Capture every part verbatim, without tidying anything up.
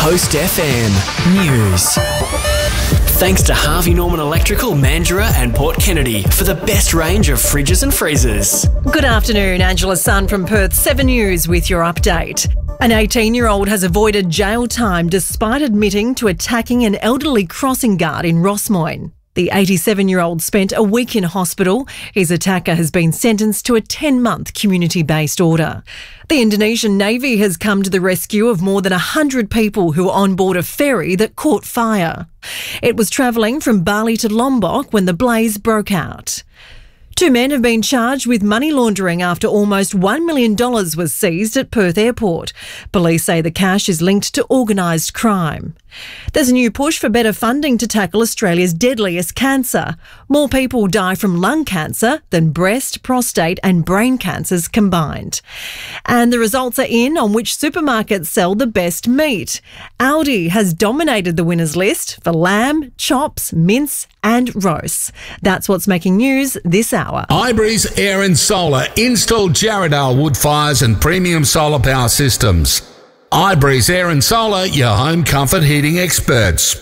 Coast F M News. Thanks to Harvey Norman Electrical, Mandurah and Port Kennedy for the best range of fridges and freezers. Good afternoon, Angela Sun from Perth seven News with your update. An eighteen-year-old has avoided jail time despite admitting to attacking an elderly crossing guard in Rossmoyne. The eighty-seven-year-old spent a week in hospital. His attacker has been sentenced to a ten-month community-based order. The Indonesian Navy has come to the rescue of more than one hundred people who were on board a ferry that caught fire. It was travelling from Bali to Lombok when the blaze broke out. Two men have been charged with money laundering after almost one million dollars was seized at Perth Airport. Police say the cash is linked to organised crime. There's a new push for better funding to tackle Australia's deadliest cancer. More people die from lung cancer than breast, prostate and brain cancers combined. And the results are in on which supermarkets sell the best meat. Aldi has dominated the winners list for lamb, chops, mince and roasts. That's what's making news this hour. iBreeze Air and Solar installed Jarrahdale wood fires and premium solar power systems. iBreeze Air and Solar, your home comfort heating experts.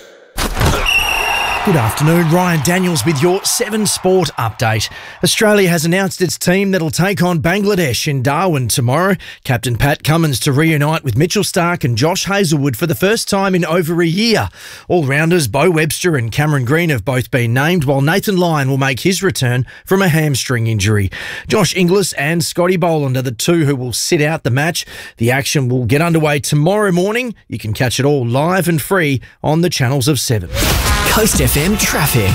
Good afternoon, Ryan Daniels with your seven Sport update. Australia has announced its team that'll take on Bangladesh in Darwin tomorrow. Captain Pat Cummins to reunite with Mitchell Starc and Josh Hazlewood for the first time in over a year. All-rounders Bo Webster and Cameron Green have both been named, while Nathan Lyon will make his return from a hamstring injury. Josh Inglis and Scotty Boland are the two who will sit out the match. The action will get underway tomorrow morning. You can catch it all live and free on the channels of seven. Coast F M traffic.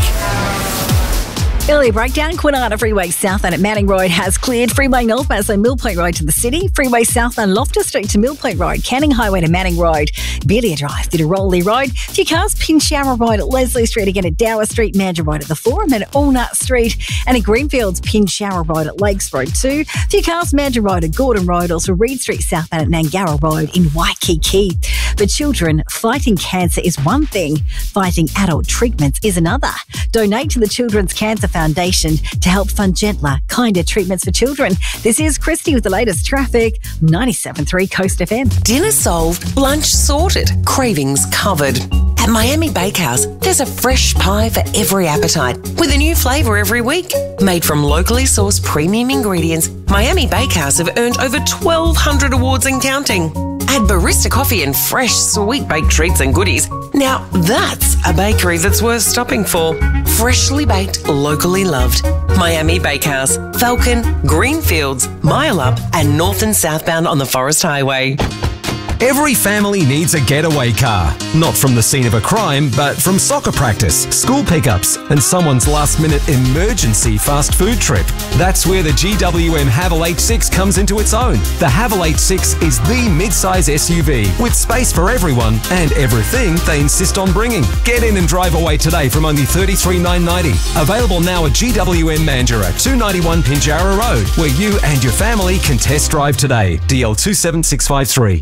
Early breakdown, Kwinana Freeway southbound at Manning Road has cleared. Freeway northbound, so Mill Point Road to the city. Freeway southbound Loftus Street to Mill Point Road. Canning Highway to Manning Road. Belia Drive to Roley Road. A few cars, Pinshower Road at Leslie Street, again at Dower Street, Mandurah Road at the Forum and at Allnut Street. And at Greenfields, Pinshower Road at Lakes Road too. A few cars, Mandurah Road at Gordon Road. Also Reed Street southbound at Nangara Road in Waikiki. For children, fighting cancer is one thing. Fighting adult treatments is another. Donate to the Children's Cancer Foundation to help fund gentler, kinder treatments for children. This is Christy with the latest traffic, ninety-seven point three Coast F M. Dinner solved, lunch sorted, cravings covered. At Miami Bakehouse, there's a fresh pie for every appetite, with a new flavour every week. Made from locally sourced premium ingredients, Miami Bakehouse have earned over twelve hundred awards and counting. Add barista coffee and fresh sweet baked treats and goodies. Now that's a bakery that's worth stopping for. Freshly baked, locally loved. Miami Bakehouse, Falcon, Greenfields, Mile Up and north and southbound on the Forest Highway. Every family needs a getaway car. Not from the scene of a crime, but from soccer practice, school pickups, and someone's last-minute emergency fast food trip. That's where the G W M Haval H six comes into its own. The Haval H six is the mid-size S U V with space for everyone and everything they insist on bringing. Get in and drive away today from only thirty-three thousand nine hundred ninety dollars. Available now at G W M Mandurah, two ninety-one Pinjarra Road, where you and your family can test drive today. D L two seven six five three.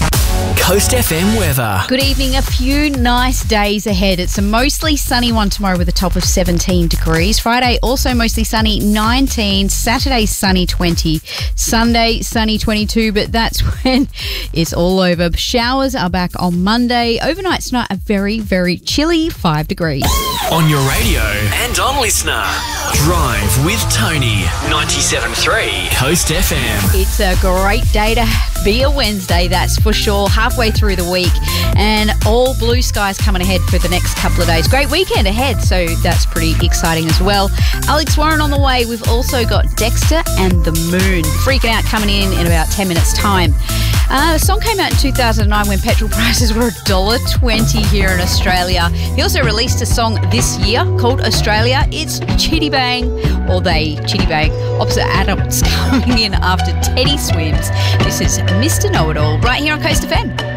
Coast F M weather. Good evening. A few nice days ahead. It's a mostly sunny one tomorrow with a top of seventeen degrees. Friday also mostly sunny, nineteen. Saturday sunny, twenty. Sunday sunny, twenty-two, but that's when it's all over. Showers are back on Monday. Overnight tonight a very, very chilly five degrees. On your radio and on Listener. Drive with Tony. ninety-seven point three Coast F M. It's a great day to be a Wednesday, that's for sure. Halfway through the week and all blue skies coming ahead for the next couple of days. Great weekend ahead, so that's pretty exciting as well. Alex Warren on the way. We've also got Dexter and the Moon. Freaking Out coming in in about ten minutes time. Uh, the song came out in two thousand nine when petrol prices were one dollar twenty here in Australia. He also released a song this year called Australia. It's Chitty Bang, or they Chitty Bang, opposite adults coming in after Teddy Swims. This is Mister Know-It-All right here on Coast F M.